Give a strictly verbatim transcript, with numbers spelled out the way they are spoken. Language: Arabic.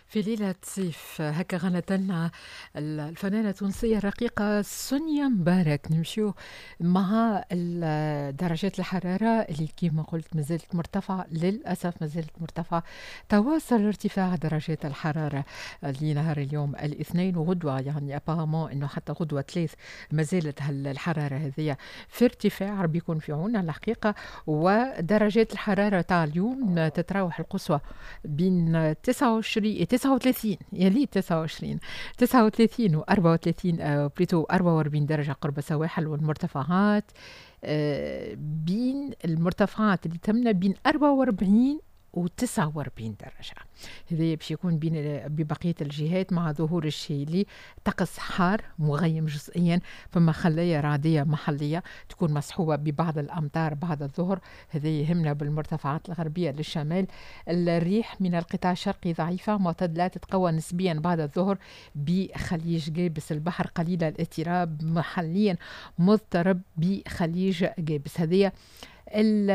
في ليلة صيف هكا غنت لنا الفنانة التونسية الرقيقة سونيا مبارك. نمشيو مع ال- درجات الحرارة اللي كما قلت مازالت مرتفعة، للأسف مازالت مرتفعة. تواصل ارتفاع درجات الحرارة لنهار اليوم الاثنين وغدوة، يعني ابارامون انه حتى غدوة ثلاث مازالت هال- الحرارة هذه في ارتفاع. ربي يكون في عوننا الحقيقة. ودرجات الحرارة تاع اليوم تتراوح القصوى بين تسعة وعشرين تسعة وثلاثين، يلي تسعة وعشرين تسعة وثلاثين و أربعة وثلاثين، آه، بليتو أربعة وأربعين درجة قرب السواحل. والمرتفعات آه، بين المرتفعات اللي تمنى بين أربعة وأربعين و تسعة وأربعين درجة. هذا باش يكون بين ببقية الجهات مع ظهور الشيلي طقس حار مغيم جزئيا، فما خلايا رعدية محلية تكون مصحوبة ببعض الأمطار بعد الظهر. هذا يهمنا بالمرتفعات الغربية للشمال. الريح من القطاع الشرقي ضعيفة معتدلة، تتقوى نسبيا بعد الظهر بخليج جابس. البحر قليل الاضطراب، محليا مضطرب بخليج جابس. هذه